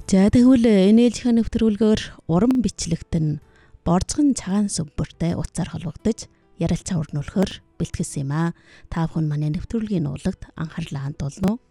За тэгвэл энэ ээлжийн нэвтрүүлгээр уран бичлэгт нь борцгон цагаан сүмбэртэй утсаар холбогдож ярилцаа өрнүүлэхээр бэлтгэсэн юм аа. Та бүхэн манай нэвтрүүлгийн уулагт анхаарлаа хандуулно уу?